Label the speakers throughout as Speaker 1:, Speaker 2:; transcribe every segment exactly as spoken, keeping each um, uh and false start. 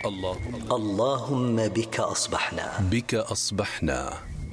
Speaker 1: الله
Speaker 2: اللهم بك أصبحنا
Speaker 1: بك أصبحنا.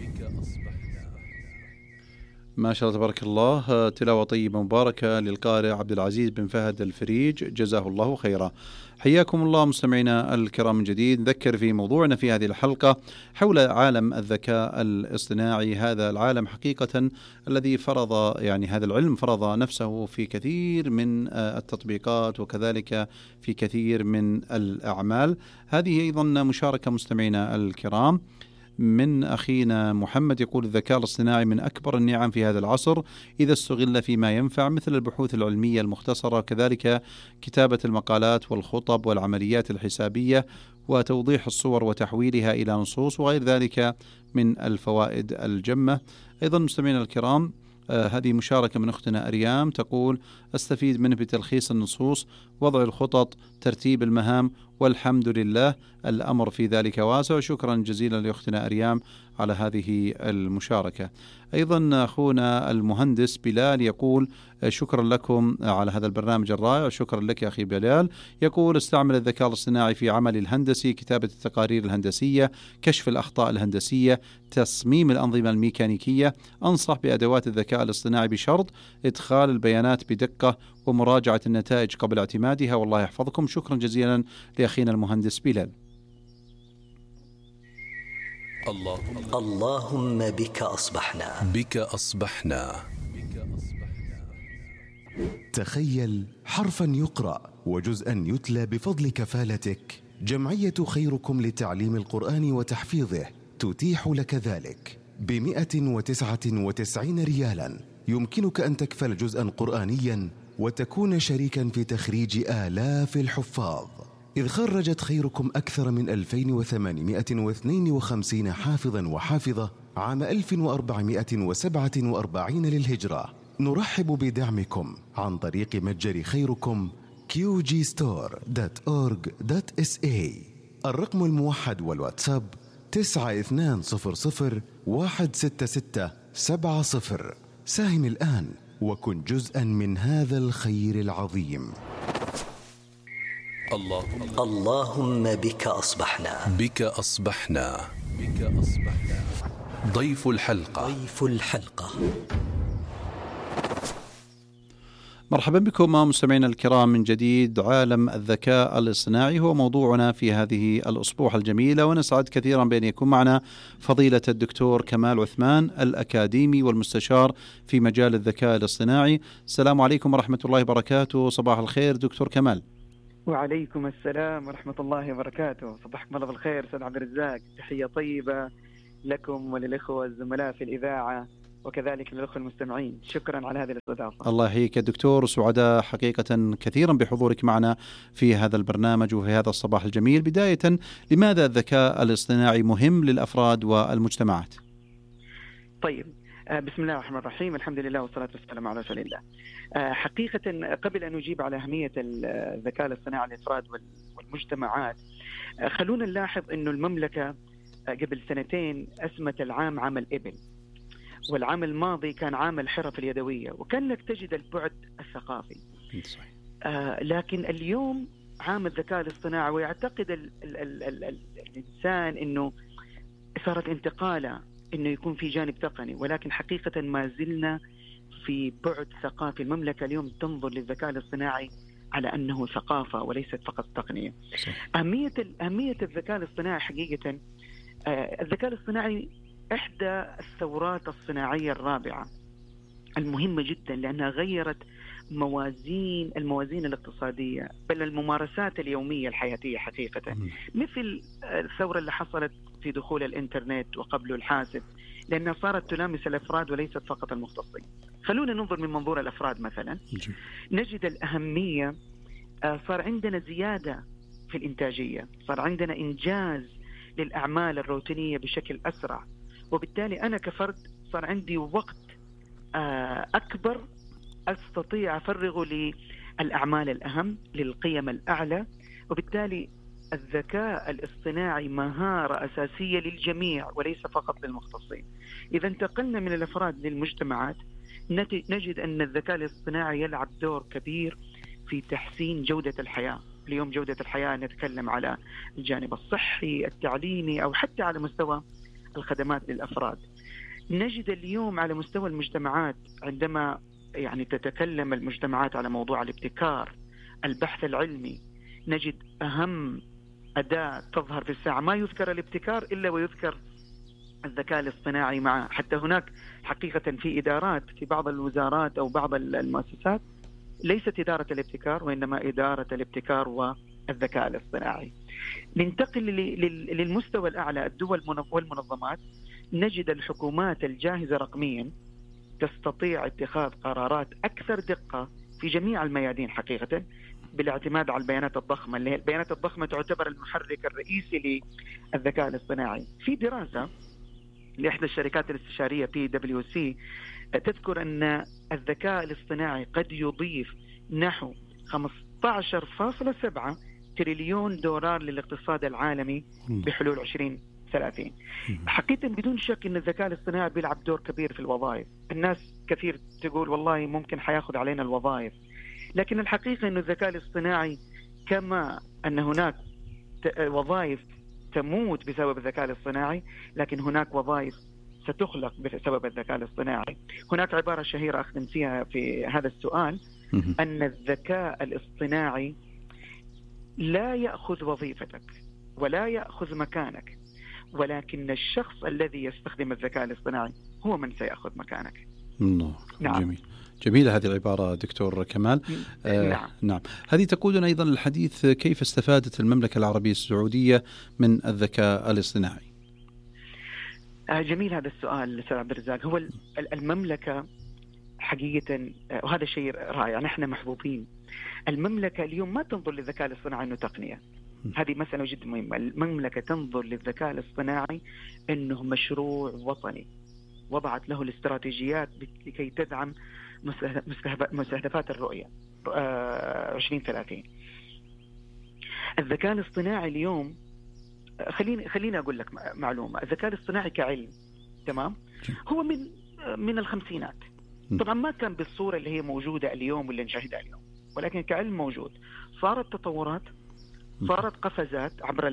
Speaker 3: ما شاء الله تبارك الله، تلاوة طيبة مباركة للقارئ عبد العزيز بن فهد الفريج، جزاه الله خيرا. حياكم الله مستمعينا الكرام من جديد. نذكر في موضوعنا في هذه الحلقة حول عالم الذكاء الاصطناعي. هذا العالم حقيقة الذي فرض يعني هذا العلم فرض نفسه في كثير من التطبيقات وكذلك في كثير من الأعمال. هذه أيضا مشاركة مستمعينا الكرام من أخينا محمد، يقول: الذكاء الاصطناعي من أكبر النعم في هذا العصر إذا استغل فيما ينفع، مثل البحوث العلمية المختصرة، كذلك كتابة المقالات والخطب والعمليات الحسابية وتوضيح الصور وتحويلها إلى نصوص وغير ذلك من الفوائد الجمة. أيضا مستمعينا الكرام، آه هذه مشاركة من أختنا أريام، تقول: أستفيد منه بتلخيص النصوص، وضع الخطط، ترتيب المهام، والحمد لله الأمر في ذلك واسع. شكرا جزيلا لأختنا أريام على هذه المشاركة. أيضا أخونا المهندس بلال يقول: شكرا لكم على هذا البرنامج الرائع. شكرا لك يا أخي بلال. يقول: استعمل الذكاء الاصطناعي في عمل الهندسي، كتابة التقارير الهندسية، كشف الأخطاء الهندسية، تصميم الأنظمة الميكانيكية. أنصح بأدوات الذكاء الاصطناعي بشرط إدخال البيانات بدقة ومراجعة النتائج قبل اعتمادها، والله يحفظكم. شكرا جزيلا لأخينا المهندس بلال.
Speaker 1: الله
Speaker 2: اللهم بك أصبحنا
Speaker 1: بك أصبحنا.
Speaker 4: تخيل حرفا يقرأ وجزءا يتلى بفضل كفالتك. جمعية خيركم لتعليم القرآن وتحفيظه تتيح لك ذلك بمئة وتسعة وتسعين ريالا. يمكنك أن تكفل جزءا قرآنيا وتكون شريكا في تخريج آلاف الحفاظ، إذ خرجت خيركم أكثر من ألفين وثمانمئة واثنين وخمسين حافظا وحافظة عام ألف وأربعمئة وسبعة وأربعين للهجرة. نرحب بدعمكم عن طريق متجر خيركم كيو جي ستور دوت أورج دوت إس إيه. الرقم الموحد والواتساب تسعة اثنان صفر صفر واحد ستة ستة سبعة صفر. ساهم الآن وكن جزءا من هذا الخير العظيم.
Speaker 1: الله
Speaker 2: اللهم بك أصبحنا
Speaker 1: بك أصبحنا بك أصبحنا. ضيف الحلقة
Speaker 2: ضيف الحلقة.
Speaker 3: مرحبا بكم مستمعينا الكرام من جديد. عالم الذكاء الاصطناعي هو موضوعنا في هذه الأسبوع الجميلة، ونسعد كثيرا بأن يكون معنا فضيلة الدكتور كمال عثمان، الأكاديمي والمستشار في مجال الذكاء الاصطناعي. السلام عليكم ورحمة الله وبركاته. صباح الخير دكتور كمال.
Speaker 5: وعليكم السلام ورحمة الله وبركاته. صباحكم الله بالخير أستاذ عبد الرزاق. تحية طيبة لكم وللإخوة الزملاء في الإذاعة وكذلك للأخوة المستمعين. شكرا على هذه الاستضافة.
Speaker 3: الله يحييك يا دكتور، سعداء حقيقة كثيرا بحضورك معنا في هذا البرنامج وفي هذا الصباح الجميل. بداية، لماذا الذكاء الاصطناعي مهم للأفراد والمجتمعات؟
Speaker 5: طيب، بسم الله الرحمن الرحيم، الحمد لله والصلاة والسلام على رسول الله. حقيقة قبل أن نجيب على أهمية الذكاء الاصطناعي للأفراد والمجتمعات، خلونا نلاحظ أنه المملكة قبل سنتين أسمت العام عام الإبل، والعام الماضي كان عام الحرف اليدوية، وكانك تجد البعد الثقافي. آه لكن اليوم عام الذكاء الاصطناعي، ويعتقد ال ال ال ال ال الإنسان أنه صارت انتقالة أنه يكون في جانب تقني، ولكن حقيقة ما زلنا في بعد ثقافي. المملكة اليوم تنظر للذكاء الاصطناعي على أنه ثقافة وليست فقط تقنية. أهمية أهمية الذكاء الاصطناعي حقيقة، آه الذكاء الاصطناعي إحدى الثورات الصناعية الرابعة المهمة جدا، لأنها غيرت موازين الموازين الاقتصادية بل الممارسات اليومية الحياتية حقيقة، مثل الثورة اللي حصلت في دخول الإنترنت وقبله الحاسب، لأنها صارت تلامس الأفراد وليست فقط المختصين. خلونا ننظر من منظور الأفراد مثلا، نجد الأهمية. صار عندنا زيادة في الإنتاجية، صار عندنا إنجاز للأعمال الروتينية بشكل أسرع، وبالتالي أنا كفرد صار عندي وقت أكبر أستطيع أفرغه للأعمال الأهم، للقيم الأعلى. وبالتالي الذكاء الاصطناعي مهارة أساسية للجميع وليس فقط للمختصين. إذا انتقلنا من الأفراد للمجتمعات، نجد أن الذكاء الاصطناعي يلعب دور كبير في تحسين جودة الحياة اليوم جودة الحياة، نتكلم على الجانب الصحي التعليمي أو حتى على مستوى الخدمات للأفراد. نجد اليوم على مستوى المجتمعات عندما يعني تتكلم المجتمعات على موضوع الابتكار البحث العلمي، نجد أهم أداة تظهر في الساعة ما يذكر الابتكار إلا ويذكر الذكاء الاصطناعي معه. حتى هناك حقيقة في إدارات في بعض الوزارات أو بعض المؤسسات ليست إدارة الابتكار وإنما إدارة الابتكار والذكاء الاصطناعي. ننتقل للمستوى الأعلى، الدول والمنظمات، نجد الحكومات الجاهزة رقميا تستطيع اتخاذ قرارات أكثر دقة في جميع الميادين حقيقة بالاعتماد على البيانات الضخمة، اللي هي البيانات الضخمة تعتبر المحرك الرئيسي للذكاء الاصطناعي. في دراسة لإحدى الشركات الاستشارية بي دبليو سي تذكر أن الذكاء الاصطناعي قد يضيف نحو خمسة عشر فاصلة سبعة تريليون دولار للاقتصاد العالمي بحلول عشرين ثلاثين. حقيقة بدون شك أن الذكاء الاصطناعي بيلعب دور كبير في الوظائف. الناس كثير تقول والله ممكن حياخذ علينا الوظائف، لكن الحقيقة أن الذكاء الاصطناعي كما أن هناك وظائف تموت بسبب الذكاء الاصطناعي، لكن هناك وظائف ستخلق بسبب الذكاء الاصطناعي. هناك عبارة شهيرة أختم فيها في هذا السؤال، أن الذكاء الاصطناعي لا يأخذ وظيفتك ولا يأخذ مكانك، ولكن الشخص الذي يستخدم الذكاء الاصطناعي هو من سيأخذ مكانك.
Speaker 3: نعم.
Speaker 5: نعم.
Speaker 3: جميل. جميلة هذه العبارة دكتور كمال.
Speaker 5: آه نعم.
Speaker 3: نعم. هذه تقودنا أيضا الحديث كيف استفادت المملكة العربية السعودية من الذكاء الاصطناعي؟
Speaker 5: آه جميل هذا السؤال أستاذ عبد الرزاق. هو المملكة حقيقة، وهذا شيء رائع، نحن محظوظين. المملكة اليوم ما تنظر للذكاء الاصطناعي أنه تقنية، هذه مسألة جدا مهمة. المملكة تنظر للذكاء الاصطناعي أنه مشروع وطني وضعت له الاستراتيجيات لكي تدعم مستهدفات الرؤية عشرين ثلاثين. الذكاء الاصطناعي اليوم، خليني خليني أقول لك معلومة. الذكاء الاصطناعي كعلم، تمام، هو من من الخمسينات. طبعا ما كان بالصورة اللي هي موجودة اليوم واللي نشاهدها اليوم، ولكن كعلم موجود. صارت تطورات، صارت قفزات عبر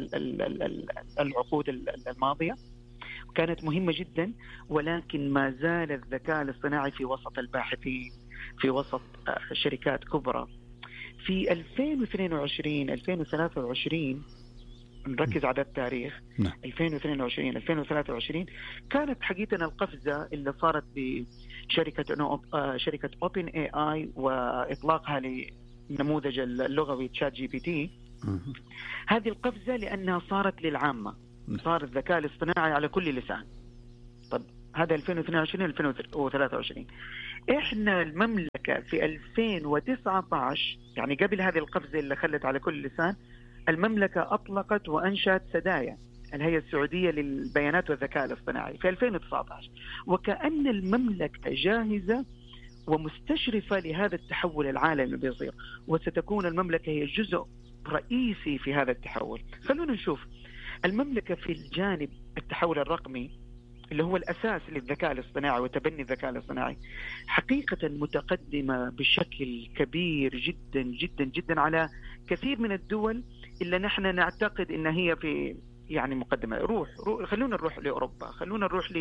Speaker 5: العقود الماضية، كانت مهمة جدا، ولكن ما زال الذكاء الاصطناعي في وسط الباحثين، في وسط شركات كبرى. في ألفين واثنين وعشرين ألفين وثلاثة وعشرين نركز على التاريخ،
Speaker 3: نعم.
Speaker 5: ألفين واثنين وعشرين ألفين وثلاثة وعشرين كانت حقيقة القفزة اللي صارت بشركة شركة أوبن إيه آي وإطلاقها لنموذج اللغوي تشات جي بي تي. هذه القفزة لأنها صارت للعامة، صار الذكاء الاصطناعي على كل لسان. طب هذا ألفين واثنين وعشرين ألفين وثلاثة وعشرين. إحنا المملكة في ألفين وتسعة عشر، يعني قبل هذه القفزة اللي خلت على كل لسان، المملكة أطلقت وأنشأت سدايا، الهيئة السعودية للبيانات والذكاء الاصطناعي، في ألفين وتسعة عشر. وكأن المملكة جاهزة ومستشرفة لهذا التحول العالمي اللي بيصير، وستكون المملكة هي جزء رئيسي في هذا التحول. خلونا نشوف المملكة في الجانب التحول الرقمي اللي هو الأساس للذكاء الاصطناعي وتبني الذكاء الاصطناعي، حقيقة متقدمة بشكل كبير جدا جدا جدا على كثير من الدول اللي نحن نعتقد إن هي في يعني مقدمة. روح, روح خلونا نروح لأوروبا، خلونا نروح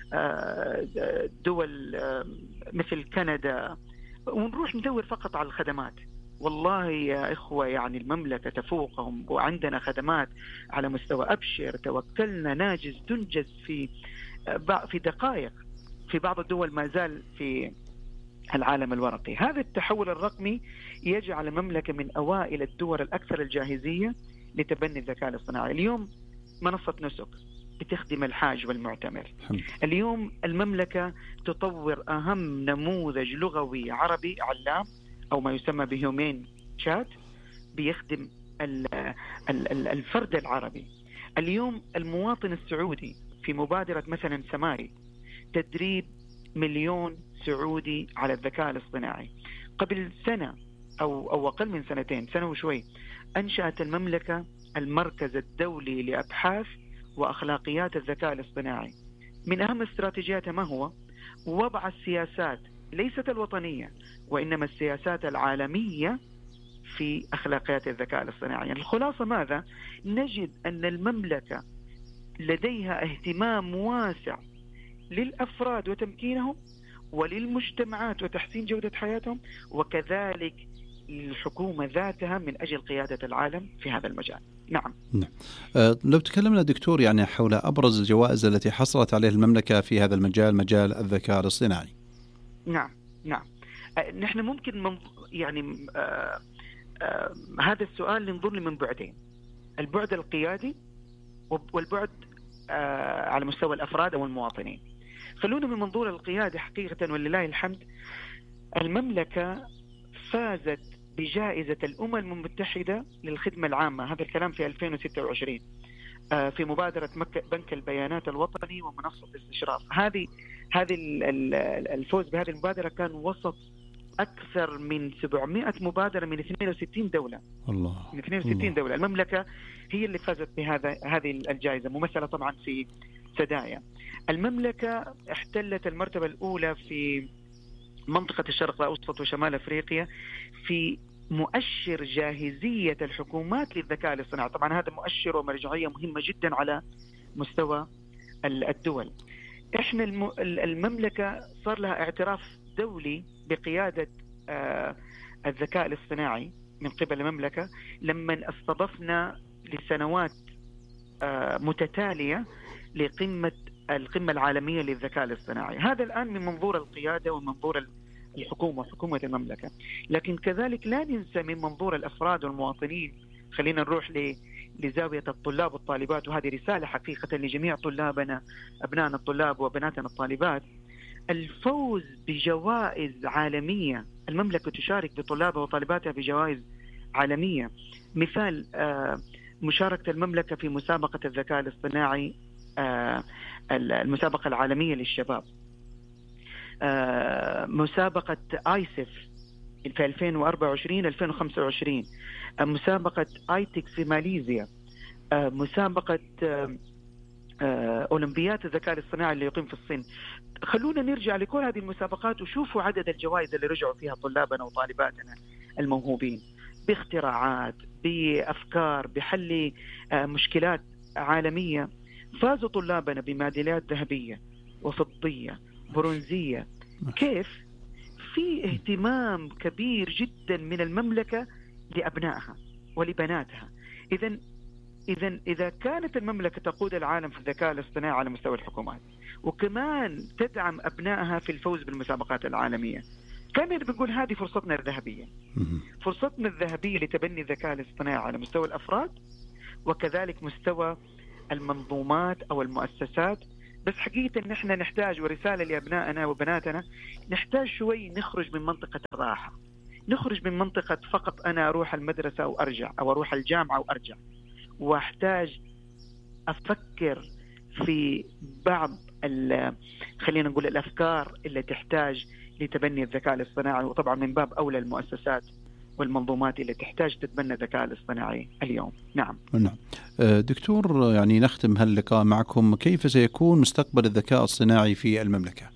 Speaker 5: لدول مثل كندا ونروح ندور فقط على الخدمات. والله يا إخوة يعني المملكة تفوقهم، وعندنا خدمات على مستوى أبشر، توكلنا، ناجز، تنجز في في دقائق. في بعض الدول ما زال في العالم الورقي. هذا التحول الرقمي يجعل المملكة من أوائل الدول الأكثر الجاهزية لتبني الذكاء الاصطناعي. اليوم منصة نسك بتخدم الحاج والمعتمر. اليوم المملكة تطور أهم نموذج لغوي عربي علام أو ما يسمى بهيومين شات بيخدم الفرد العربي. اليوم المواطن السعودي في مبادرة مثلا سماري تدريب مليون سعودي على الذكاء الاصطناعي. قبل سنة أو, أو أقل من سنتين، سنة وشوي، أنشأت المملكة المركز الدولي لأبحاث وأخلاقيات الذكاء الاصطناعي. من أهم استراتيجياتها ما هو؟ وضع السياسات ليست الوطنية وإنما السياسات العالمية في أخلاقيات الذكاء الاصطناعي. يعني الخلاصة ماذا؟ نجد أن المملكة لديها اهتمام واسع للأفراد وتمكينهم، وللمجتمعات وتحسين جودة حياتهم، وكذلك الحكومة ذاتها من أجل قيادة العالم في هذا المجال. نعم.
Speaker 3: نعم. أه لو تكلمنا دكتور يعني حول أبرز الجوائز التي حصلت عليها المملكة في هذا المجال، مجال الذكاء الاصطناعي.
Speaker 5: نعم نعم. أه نحن ممكن من يعني أه أه هذا السؤال ننظر له من بعدين: البعد القيادي والبعد أه على مستوى الأفراد أو المواطنين. خلونا من منظور القيادة. حقيقة ولله الحمد المملكة فازت بجائزة الأمم المتحدة للخدمة العامة، هذا الكلام في ألفين وستة وعشرين، في مبادرة بنك البيانات الوطني ومنصة الاستشراف. هذه هذه الفوز بهذه المبادرة كان وسط أكثر من سبعمائة مبادرة من اثنين وستين دولة.
Speaker 3: الله.
Speaker 5: من اثنين وستين
Speaker 3: الله.
Speaker 5: دولة. المملكة هي اللي فازت بهذا هذه الجائزة، ممثلة طبعا في سدايا. المملكة احتلت المرتبة الأولى في منطقة الشرق الأوسط وشمال أفريقيا في مؤشر جاهزية الحكومات للذكاء الاصطناعي. طبعا هذا مؤشر ومرجعية مهمة جدا على مستوى الدول. احنا المملكة صار لها اعتراف دولي بقيادة الذكاء الاصطناعي من قبل المملكة لما استضفنا لسنوات متتالية لقمة القمة العالمية للذكاء الاصطناعي. هذا الآن من منظور القيادة ومن منظور الحكومة حكومة المملكة، لكن كذلك لا ننسى من منظور الأفراد والمواطنين. خلينا نروح لزاوية الطلاب والطالبات، وهذه رسالة حقيقة لجميع طلابنا، أبنائنا الطلاب وبناتنا الطالبات. الفوز بجوائز عالمية، المملكة تشارك بطلابها وطالباتها بجوائز عالمية. مثال مشاركة المملكة في مسابقة الذكاء الاصطناعي، المسابقة العالمية للشباب، مسابقة آيسف في ألفين وأربعة وعشرين ألفين وخمسة وعشرين، مسابقة آيتكس في ماليزيا، مسابقة أولمبياد الذكاء الاصطناعي اللي يقيم في الصين. خلونا نرجع لكل هذه المسابقات وشوفوا عدد الجوائز اللي رجعوا فيها طلابنا وطالباتنا الموهوبين باختراعات، بأفكار، بحل مشكلات عالمية. فازوا طلابنا بميداليات ذهبية وفضية برونزية. كيف؟ في اهتمام كبير جدا من المملكة لأبنائها ولبناتها. إذن إذن إذا كانت المملكة تقود العالم في الذكاء الاصطناعي على مستوى الحكومات، وكمان تدعم أبنائها في الفوز بالمسابقات العالمية، كان بنقول هذه فرصتنا الذهبية. فرصتنا الذهبية لتبني الذكاء الاصطناعي على مستوى الأفراد وكذلك مستوى المنظومات أو المؤسسات. بس حقيقة إن إحنا نحتاج، ورسالة لأبنائنا وبناتنا، نحتاج شوي نخرج من منطقة الراحة، نخرج من منطقة فقط أنا أروح المدرسة أو أرجع، أو أروح الجامعة وأرجع، واحتاج أفكر في بعض خلينا نقول الأفكار اللي تحتاج لتبني الذكاء الاصطناعي. وطبعا من باب أولى المؤسسات والمنظومات اللي تحتاج تتبنى الذكاء الاصطناعي اليوم. نعم.
Speaker 3: نعم. دكتور، يعني نختم هاللقاء معكم، كيف سيكون مستقبل الذكاء الاصطناعي في المملكة؟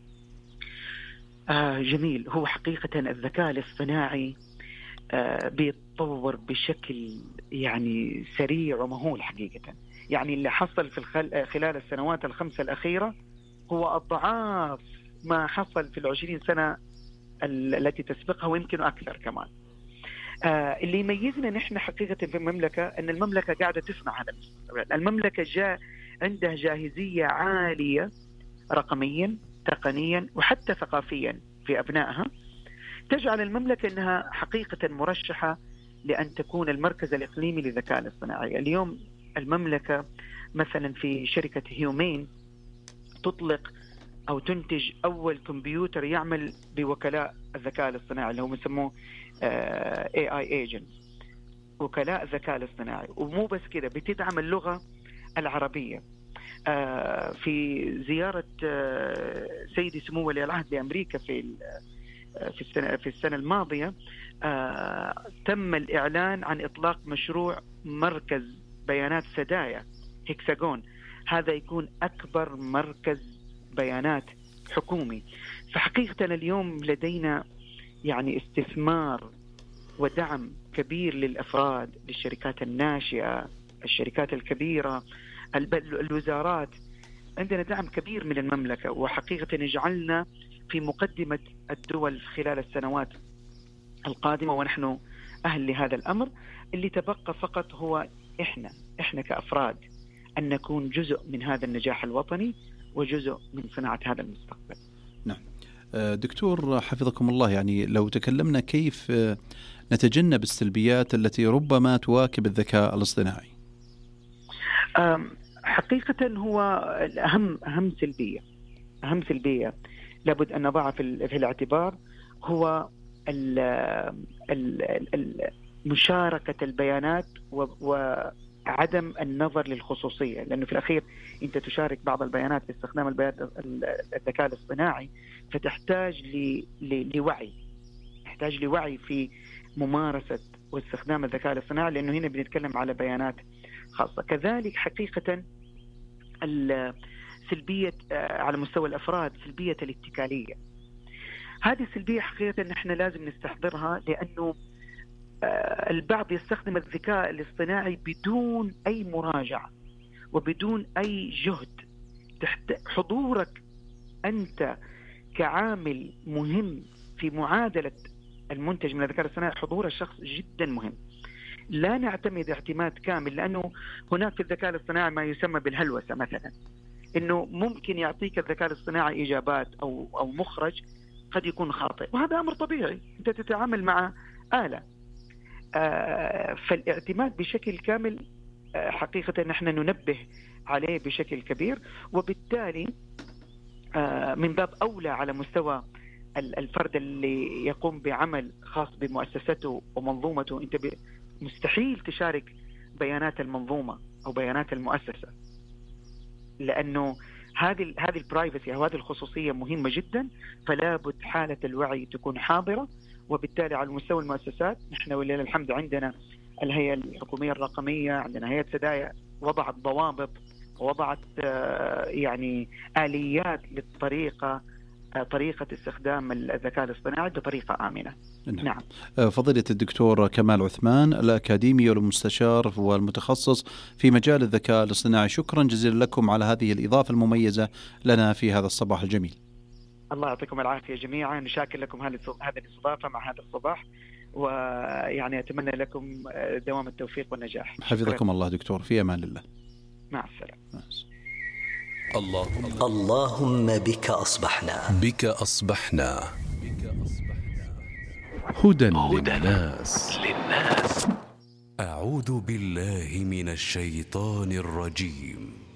Speaker 5: آه جميل. هو حقيقة الذكاء الاصطناعي آه بيتطور بشكل يعني سريع ومهول حقيقة. يعني اللي حصل في الخل... خلال السنوات الخمسة الأخيرة هو أضعاف ما حصل في العشرين سنة التي تسبقها ويمكن أكثر كمان. آه اللي يميزنا نحن حقيقة في المملكة أن المملكة قاعدة تصنع هذا المستقبل. المملكة جاء عندها جاهزية عالية رقميا، تقنيا، وحتى ثقافيا في أبنائها، تجعل المملكة أنها حقيقة مرشحة لأن تكون المركز الإقليمي للذكاء الاصطناعي. اليوم المملكة مثلا في شركة هيومين تطلق أو تنتج أول كمبيوتر يعمل بوكلاء الذكاء الاصطناعي اللي هو بنسموه إيه آي agents، وكلاء الذكاء الاصطناعي. ومو بس كده، بتدعم اللغة العربية. في زيارة سيدي سمو ولي العهد لأمريكا في في السنة في السنة الماضية تم الإعلان عن إطلاق مشروع مركز بيانات سدايا هيكساغون. هذا يكون أكبر مركز بيانات حكومي. فحقيقة اليوم لدينا يعني استثمار ودعم كبير للأفراد، للشركات الناشئة، الشركات الكبيرة، الوزارات. عندنا دعم كبير من المملكة، وحقيقة يجعلنا في مقدمة الدول خلال السنوات القادمة، ونحن أهل لهذا الأمر. اللي تبقى فقط هو إحنا إحنا كأفراد أن نكون جزء من هذا النجاح الوطني وجزء من صناعة هذا المستقبل.
Speaker 3: نعم دكتور حفظكم الله، يعني لو تكلمنا كيف نتجنب السلبيات التي ربما تواكب الذكاء الاصطناعي.
Speaker 5: حقيقة هو الأهم أهم سلبية أهم سلبية لابد أن نضعها في, في الاعتبار هو ال ال ال مشاركة البيانات وعدم النظر للخصوصية، لأنه في الأخير أنت تشارك بعض البيانات باستخدام البيانات الذكاء الاصطناعي، فتحتاج لوعي تحتاج لوعي في ممارسة واستخدام الذكاء الاصطناعي، لأنه هنا بنتكلم على بيانات خاصة. كذلك حقيقة السلبية على مستوى الأفراد، سلبية الاتكالية. هذه السلبية حقيقة نحن لازم نستحضرها، لأنه البعض يستخدم الذكاء الاصطناعي بدون أي مراجعة وبدون أي جهد. حضورك أنت كعامل مهم في معادلة المنتج من الذكاء الاصطناعي، حضور الشخص جدا مهم. لا نعتمد اعتماد كامل، لأنه هناك في الذكاء الاصطناعي ما يسمى بالهلوسة مثلا، إنه ممكن يعطيك الذكاء الاصطناعي إجابات أو أو مخرج قد يكون خاطئ، وهذا أمر طبيعي، أنت تتعامل مع آلة. آه فالاعتماد بشكل كامل آه حقيقة نحن ننبه عليه بشكل كبير، وبالتالي آه من باب أولى على مستوى الفرد اللي يقوم بعمل خاص بمؤسسته ومنظومته، أنت مستحيل تشارك بيانات المنظومة أو بيانات المؤسسة، لأنه هذه هذه البرايفسي أو هذه الخصوصية مهمة جدا. فلا بد حالة الوعي تكون حاضرة، وبالتالي على مستوى المؤسسات نحن ولله الحمد عندنا الهيئة الحكومية الرقمية، عندنا هيئة سدايا وضعت ضوابط ووضعت يعني آليات للطريقة طريقة استخدام الذكاء الاصطناعي بطريقة آمنة.
Speaker 3: نعم.
Speaker 5: نعم.
Speaker 3: فضيلة الدكتور كمال عثمان، الأكاديمي والمستشار والمتخصص في مجال الذكاء الاصطناعي، شكرا جزيلا لكم على هذه الإضافة المميزة لنا في هذا الصباح الجميل.
Speaker 5: الله يعطيكم العافية جميعا، نشاكر لكم هذه الاستضافة مع هذا الصباح، ويعني أتمنى لكم دوام التوفيق والنجاح.
Speaker 3: حفظكم الله دكتور، في أمان الله.
Speaker 5: مع السلامة.
Speaker 3: مع السلامة.
Speaker 1: اللهم
Speaker 2: اللهم بك أصبحنا
Speaker 1: بك أصبحنا هدى للناس.
Speaker 6: أعوذ بالله من الشيطان الرجيم.